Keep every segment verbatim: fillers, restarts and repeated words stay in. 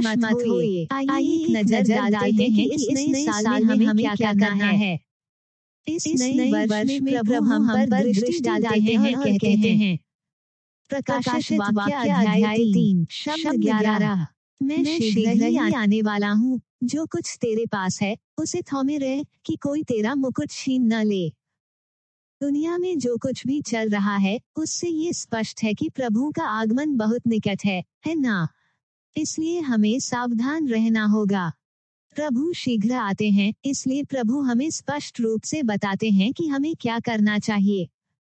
मत होइए। आइए एक नजर डालते हैं कि इस नए साल में हमें क्या करना है। इस नए वर्ष में प्रभु हम पर दृष्टि डालते हैं और कहते हैं, प्रकाशित वाक्य अध्याय तीन शब्द ग्यारह, मैं शीघ्र ही आने वाला हूँ। जो कुछ तेरे पास है उसे थामे रह कि कोई तेरा मुकुट छीन न ले। दुनिया में जो कुछ भी चल रहा है उससे ये स्पष्ट है कि प्रभु का आगमन बहुत निकट है, है ना? इसलिए हमें सावधान रहना होगा। प्रभु शीघ्र आते हैं, इसलिए प्रभु हमें स्पष्ट रूप से बताते हैं कि हमें क्या करना चाहिए।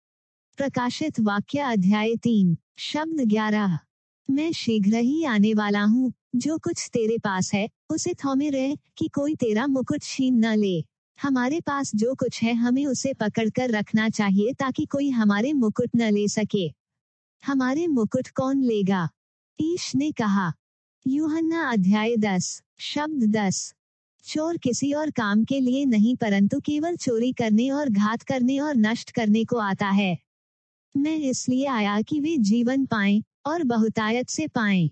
प्रकाशित वाक्य अध्याय तीन शब्द ग्यारह, मैं शीघ्र ही आने वाला हूँ। जो कुछ तेरे पास है उसे थामे रह कि कोई तेरा मुकुट छीन न ले। हमारे पास जो कुछ है हमें उसे पकड़कर रखना चाहिए ताकि कोई हमारे मुकुट न ले सके। हमारे मुकुट कौन लेगा? ईश ने कहा। यूहन्ना अध्याय दस शब्द दस, चोर किसी और काम के लिए नहीं परंतु केवल चोरी करने और घात करने और नष्ट करने को आता है। मैं इसलिए आया कि वे जीवन पाएं और बहुतायत से पाएं।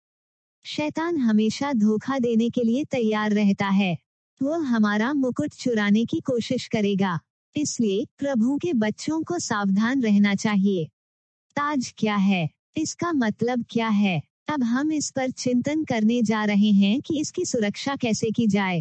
शैतान हमेशा धोखा देने के लिए तैयार रहता है। वो हमारा मुकुट चुराने की कोशिश करेगा। इसलिए प्रभु के बच्चों को सावधान रहना चाहिए। ताज क्या है? इसका मतलब क्या है? अब हम इस पर चिंतन करने जा रहे हैं कि इसकी सुरक्षा कैसे की जाए।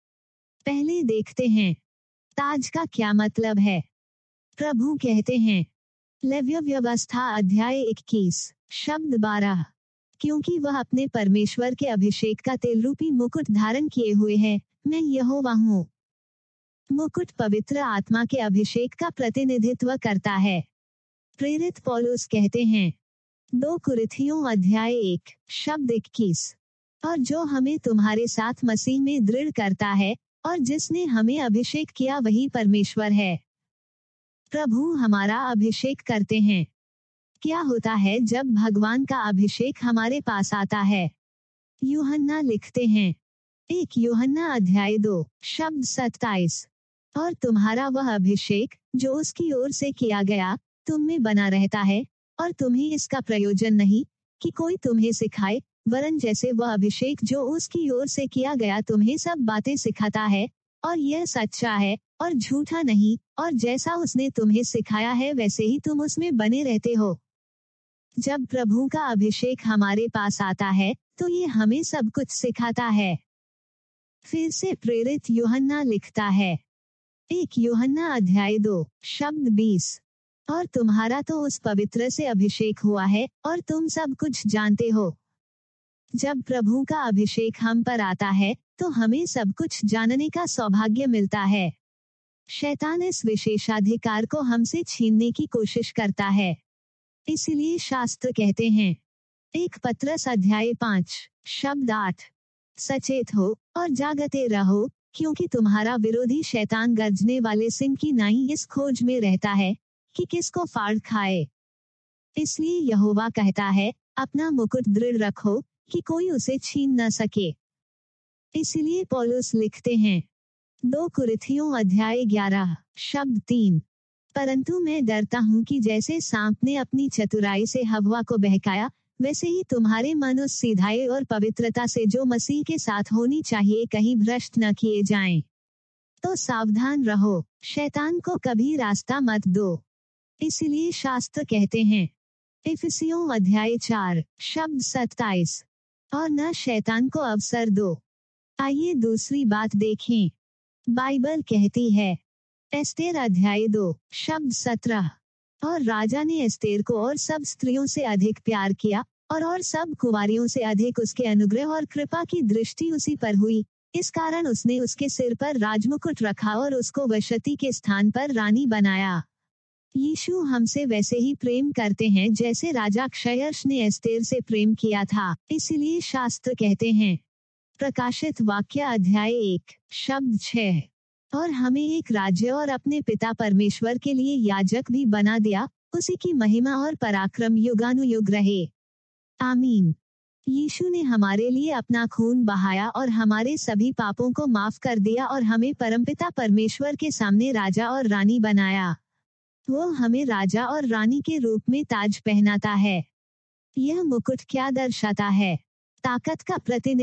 पहले देखते हैं, ताज का क्या मतलब है। प्रभु कहते हैं, लेव्य व्यवस्था अध्याय इक्कीस शब्द बारह, क्योंकि वह अपने परमेश्वर के अभिषेक का तेल रूपी मुकुट धारण किए हुए है, मैं यहोवा हूँ। मुकुट पवित्र आत्मा के अभिषेक का प्रतिनिधित्व करता है। प्रेरित पौलुस कहते हैं, दो कुरिन्थियों अध्याय एक शब्द इक्कीस, और जो हमें तुम्हारे साथ मसीह में दृढ़ करता है और जिसने हमें अभिषेक किया वही परमेश्वर है। प्रभु हमारा अभिषेक करते हैं। क्या होता है जब भगवान का अभिषेक हमारे पास आता है? यूहन्ना लिखते हैं, एक यूहन्ना अध्याय दो शब्द सत्ताईस, और तुम्हारा वह अभिषेक जो उसकी ओर से किया गया तुम में बना रहता है, और तुम्हें इसका प्रयोजन नहीं कि कोई तुम्हें सिखाए, वरन जैसे वह अभिषेक जो उसकी ओर से किया गया तुम्हें सब बातें सिखाता है, और यह सच्चा है और झूठा नहीं, और जैसा उसने तुम्हें सिखाया है वैसे ही तुम उसमें बने रहते हो। जब प्रभु का अभिषेक हमारे पास आता है तो ये हमें सब कुछ सिखाता है। फिर से प्रेरित यूहन्ना लिखता है, एक यूहन्ना अध्याय दो शब्द बीस, और तुम्हारा तो उस पवित्र से अभिषेक हुआ है और तुम सब कुछ जानते हो। जब प्रभु का अभिषेक हम पर आता है तो हमें सब कुछ जानने का सौभाग्य मिलता है। शैतान इस विशेषाधिकार को हमसे छीनने की कोशिश करता है। इसलिए शास्त्र कहते हैं, एक पत्रस अध्याय पाँच शब्द आठ, सचेत हो और जागते रहो, क्योंकि तुम्हारा विरोधी शैतान गरजने वाले सिंह की नाई इस खोज में रहता है कि किसको फाड़ खाए। इसलिए यहोवा कहता है, अपना मुकुट दृढ़ रखो कि कोई उसे छीन न सके। इसलिए पौलुस लिखते हैं, दो कुरिन्थियों अध्याय ग्यारह शब्द तीन, परंतु मैं डरता हूँ कि जैसे सांप ने अपनी चतुराई से हव्वा को बहकाया, वैसे ही तुम्हारे मन उस सीधाई और पवित्रता से जो मसीह के साथ होनी चाहिए कहीं भ्रष्ट न किए जाएं। तो सावधान रहो, शैतान को कभी रास्ता मत दो। इसलिए शास्त्र कहते हैं, इफिसियों अध्याय चार शब्द सत्ताईस, और न शैतान को अवसर दो। आइए दूसरी बात देखें। बाइबल कहती है, एस्तेर अध्याय दो शब्द सत्रह, और राजा ने एस्तेर को और सब स्त्रियों से अधिक प्यार किया और और सब कुंवारियों से अधिक उसके अनुग्रह और कृपा की दृष्टि उसी पर हुई। इस कारण उसने उसके सिर पर राजमुकुट रखा और उसको वशती के स्थान पर रानी बनाया। यीशु हमसे वैसे ही प्रेम करते हैं जैसे राजा क्षयर्ष ने एस्तेर से प्रेम किया था। इसलिए शास्त्र कहते हैं, प्रकाशित वाक्य अध्याय एक शब्द छह, और हमें एक राज्य और अपने पिता परमेश्वर के लिए याजक भी बना दिया, उसी की महिमा और पराक्रम युगानुयुग रहे। आमीन। यीशु ने हमारे लिए अपना खून बहाया और हमारे सभी पापों को माफ कर दिया और हमें परमपिता परमेश्वर के सामने राजा और रानी बनाया। वो हमें राजा और रानी के रूप में ताज पहनाता है। यह मुकुट क्या दर्शाता है? ताकत का प्रतिनिधित्व